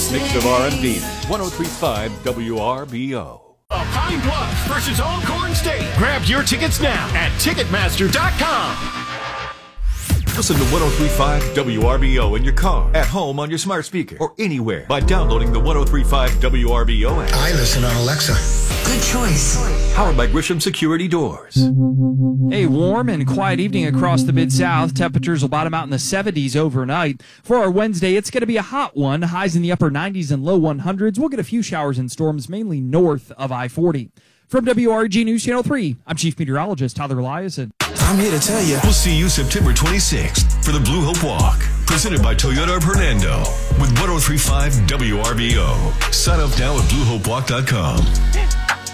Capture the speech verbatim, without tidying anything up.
best mix of R and B. one oh three point five W R B O. A Pine Bluff versus Alcorn State. Grab your tickets now at Ticketmaster dot com. Listen to one oh three point five W R B O in your car, at home on your smart speaker, or anywhere by downloading the one oh three point five W R B O app. I listen on Alexa. Good choice. Powered by Grisham Security Doors. A warm and quiet evening across the Mid-South. Temperatures will bottom out in the seventies overnight. For our Wednesday, it's going to be a hot one. Highs in the upper nineties and low hundreds. We'll get a few showers and storms, mainly north of I forty. From W R G News Channel three, I'm Chief Meteorologist Tyler Eliason. I'm here to tell you. We'll see you September twenty-sixth for the Blue Hope Walk, presented by Toyota of Hernando with one oh three point five W R B O. Sign up now at blue hope walk dot com.